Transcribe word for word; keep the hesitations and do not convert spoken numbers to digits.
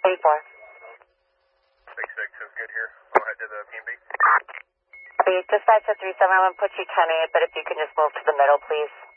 eighty-four. six six is good here. Go ahead to the P and B. Copy. Dispatch at three seven, I'm going to put you ten eight, but if you can just move to the middle, please.